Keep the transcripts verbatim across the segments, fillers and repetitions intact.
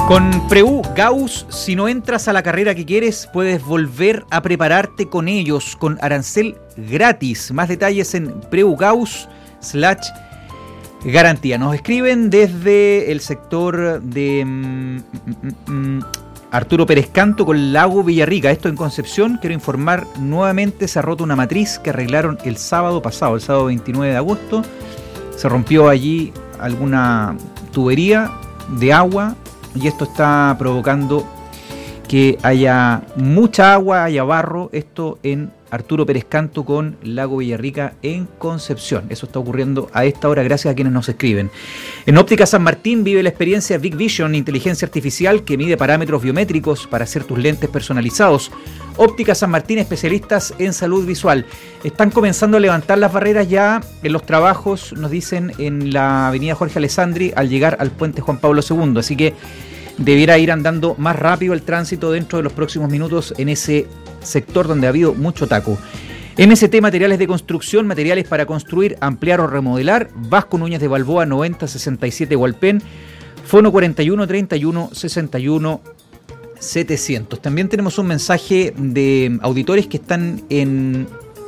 Con Preu Gauss, si no entras a la carrera que quieres, puedes volver a prepararte con ellos, con arancel gratis. Más detalles en Preu Gauss slash garantía. Nos escriben desde el sector de mm, mm, mm, Arturo Pérez Canto con Lago Villarrica. Esto en Concepción. Quiero informar nuevamente, se ha roto una matriz que arreglaron el sábado pasado, el sábado veintinueve de agosto. Se rompió allí alguna tubería de agua y esto está provocando que haya mucha agua, haya barro. Esto en Arturo Pérez Canto con Lago Villarrica en Concepción. Eso está ocurriendo a esta hora gracias a quienes nos escriben. En Óptica San Martín vive la experiencia Big Vision, inteligencia artificial que mide parámetros biométricos para hacer tus lentes personalizados. Óptica San Martín, especialistas en salud visual. Están comenzando a levantar las barreras ya en los trabajos, nos dicen, en la avenida Jorge Alessandri al llegar al puente Juan Pablo segundo. Así que debiera ir andando más rápido el tránsito dentro de los próximos minutos en ese sector donde ha habido mucho taco. M S T Materiales de Construcción, materiales para construir, ampliar o remodelar. Vasco Núñez de Balboa noventa sesenta y siete Hualpén. Fono cuarenta y uno treinta y uno sesenta y uno setecientos. También tenemos un mensaje de auditores que están en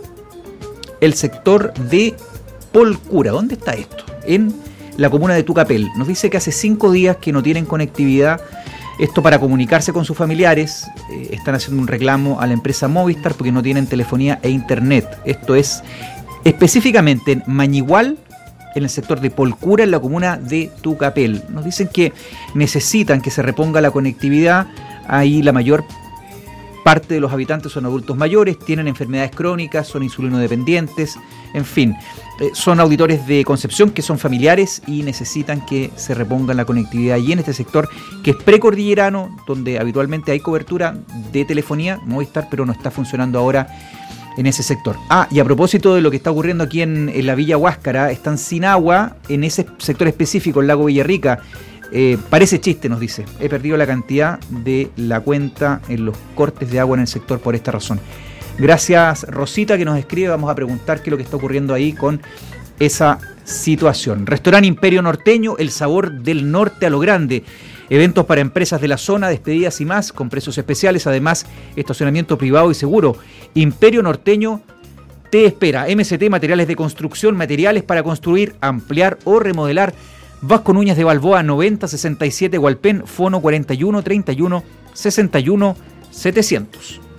el sector de Polcura. ¿Dónde está esto? En la comuna de Tucapel. Nos dice que hace cinco días que no tienen conectividad. Esto para comunicarse con sus familiares. Eh, están haciendo un reclamo a la empresa Movistar porque no tienen telefonía e internet. Esto es específicamente en Mañigual, en el sector de Polcura, en la comuna de Tucapel. Nos dicen que necesitan que se reponga la conectividad. Ahí la mayor parte de los habitantes son adultos mayores, tienen enfermedades crónicas, son insulinodependientes, en fin. Eh, son auditores de Concepción que son familiares y necesitan que se reponga la conectividad allí en este sector que es precordillerano, donde habitualmente hay cobertura de telefonía, Movistar, pero no está funcionando ahora en ese sector. Ah, y a propósito de lo que está ocurriendo aquí en, en la Villa Huáscara, están sin agua en ese sector específico, el Lago Villarrica. Eh, parece chiste, nos dice. He perdido la cantidad de la cuenta en los cortes de agua en el sector por esta razón. Gracias, Rosita, que nos escribe. Vamos a preguntar qué es lo que está ocurriendo ahí con esa situación. Restaurante Imperio Norteño, el sabor del norte a lo grande. Eventos para empresas de la zona, despedidas y más, con precios especiales. Además, estacionamiento privado y seguro. Imperio Norteño te espera. M S T Materiales de Construcción, materiales para construir, ampliar o remodelar. Vasco Núñez de Balboa noventa sesenta y siete Hualpén, Fono cuarenta y uno treinta y uno sesenta y uno setecientos.